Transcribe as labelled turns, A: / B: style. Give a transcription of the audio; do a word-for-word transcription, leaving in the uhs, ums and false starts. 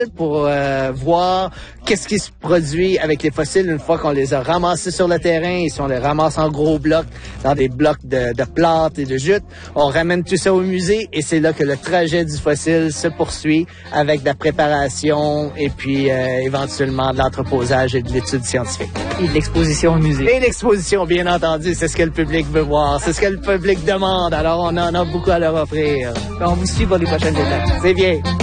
A: pour euh, voir qu'est-ce qui se produit avec les fossiles une fois qu'on les a ramassés sur le terrain. Et si on les ramasse en gros blocs, dans des blocs de, de plantes et de jutes, on ramène tout ça au musée et c'est là que le trajet du fossile se poursuit avec de la préparation et puis euh, éventuellement de l'entreposage et de l'étude scientifique.
B: Et de l'exposition au musée.
A: Et l'exposition, bien entendu, c'est ce que le public veut voir, c'est ce que le public demande, alors on en a beaucoup à leur offrir.
B: On vous suit pour les prochaines étapes.
A: C'est bien.